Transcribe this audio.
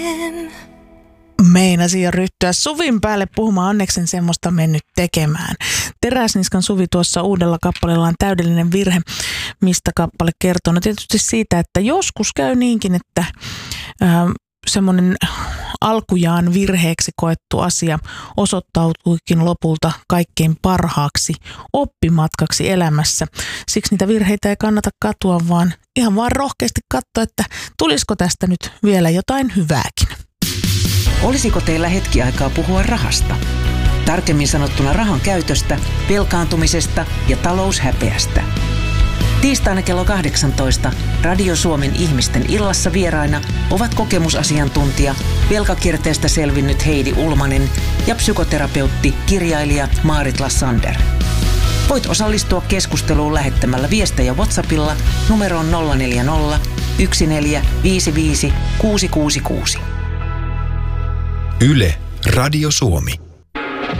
Meinasin jo ryhtyä Suvin päälle puhumaan, onneksi en semmoista mennyt tekemään. Teräsniskan Suvi tuossa uudella kappaleella on täydellinen virhe, mistä kappale kertoo. No tietysti siitä, että joskus käy niinkin, että semmoinen alkujaan virheeksi koettu asia osoittautuikin lopulta kaikkein parhaaksi oppimatkaksi elämässä. Siksi niitä virheitä ei kannata katua, vaan ihan vaan rohkeasti katsoa, että tulisiko tästä nyt vielä jotain hyvääkin. Olisiko teillä hetki aikaa puhua rahasta? Tarkemmin sanottuna rahan käytöstä, velkaantumisesta ja taloushäpeästä. Tiistaina kello 18 Radio Suomen ihmisten illassa vieraina ovat kokemusasiantuntija, velkakierteestä selvinnyt Heidi Ulmanen ja psykoterapeutti, kirjailija Maarit Lassander. Voit osallistua keskusteluun lähettämällä viestejä WhatsAppilla numeroon 040 1455 666. Yle, Radio Suomi.